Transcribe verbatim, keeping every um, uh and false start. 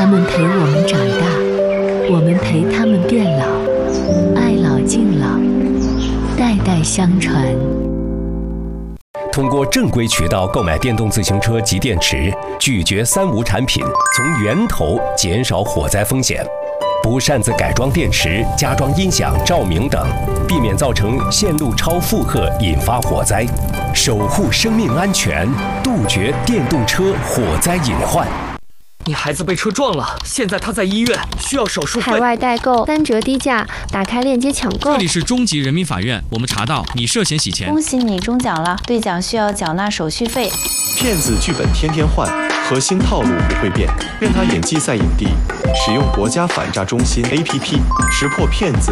们陪我们长大，我们陪他们变老，爱老敬老，代代相传。 通过正规渠道购买电动自行车及电池，拒绝三无产品，从源头减少火灾风险。不擅自改装电池、加装音响、照明等，避免造成线路超负荷引发火灾，守护生命安全，杜绝电动车火灾隐患。 你孩子被车撞了，现在他在医院，需要手术费。 海外代购三折低价，打开链接抢购。 这里是中级人民法院，我们查到你涉嫌洗钱。 恭喜你中奖了，兑奖需要缴纳手续费。 骗子剧本天天换，核心套路不会变，任他演技赛影帝。使用国家反诈中心 A P P， 识破骗子。